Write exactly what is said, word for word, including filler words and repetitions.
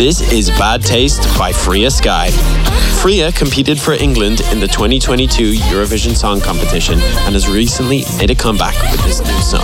This is Bad Taste by Freya Sky. Freya competed for England in the twenty twenty-two Eurovision Song Competition and has recently made a comeback with this new song.